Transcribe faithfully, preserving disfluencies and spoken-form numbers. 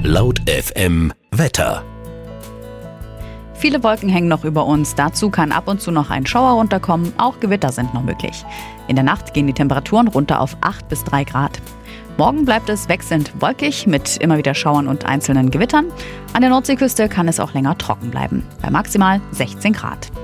Laut F M Wetter. Viele Wolken hängen noch über uns, dazu kann ab und zu noch ein Schauer runterkommen, auch Gewitter sind noch möglich. In der Nacht gehen die Temperaturen runter auf acht bis drei Grad. Morgen bleibt es wechselnd wolkig mit immer wieder Schauern und einzelnen Gewittern. An der Nordseeküste kann es auch länger trocken bleiben, bei maximal sechzehn Grad.